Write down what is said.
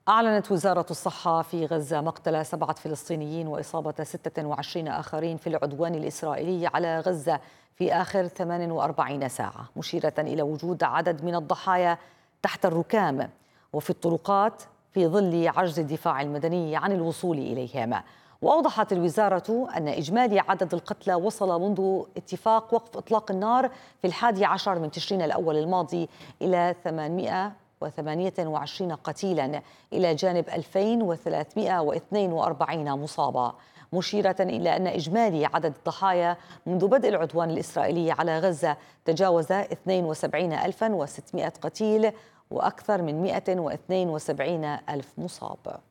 أعلنت وزارة الصحة في غزة مقتل 7 فلسطينيين وإصابة 26 آخرين في العدوان الإسرائيلي على غزة في آخر 48 ساعة، مشيرة إلى وجود عدد من الضحايا تحت الركام وفي الطرقات في ظل عجز الدفاع المدني عن الوصول إليهم. وأوضحت الوزارة أن إجمالي عدد القتلى وصل منذ اتفاق وقف إطلاق النار في 11 من تشرين الأول الماضي إلى 828 قتيلا إلى جانب 2342 مصابا، مشيرة إلى أن إجمالي عدد الضحايا منذ بدء العدوان الإسرائيلي على غزة تجاوز 72600 قتيل وأكثر من 172 ألف مصاب.